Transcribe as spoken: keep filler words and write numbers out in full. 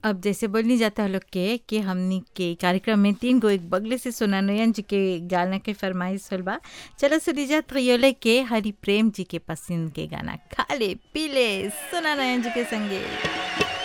अब जैसे बोलनी जाता है लोग के कि हमनी के कार्यक्रम में तीन गो एक बगले से सुना नयन जी के गाना के फरमाइश होल बा। चलो सुनी जा त्रियोले के हरि प्रेम जी के पसंद के गाना खा ले पी ले सुना नयन जी के संगे।